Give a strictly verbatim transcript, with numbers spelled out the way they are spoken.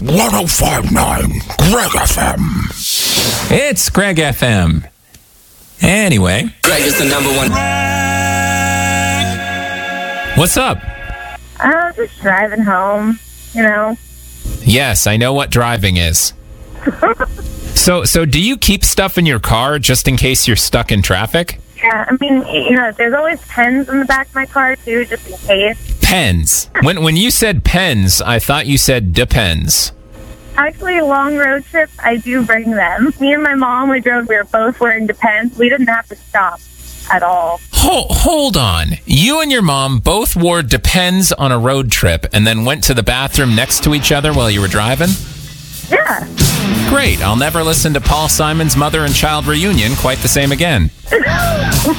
one oh five point nine Greg F M. It's Greg F M. Anyway. Greg is the number one. What's up? I'm just driving home, you know. Yes, I know what driving is. so, so do you keep stuff in your car just in case you're stuck in traffic? Yeah, I mean, you know, there's always pens in the back of my car, too, just in case. Pens. When when you said pens, I thought you said depends. Actually, long road trips, I do bring them. Me and my mom, we drove, we were both wearing Depends. We didn't have to stop at all. Hold, hold on. You and your mom both wore Depends on a road trip and then went to the bathroom next to each other while you were driving? Yeah. Great. I'll never listen to Paul Simon's Mother and Child Reunion quite the same again.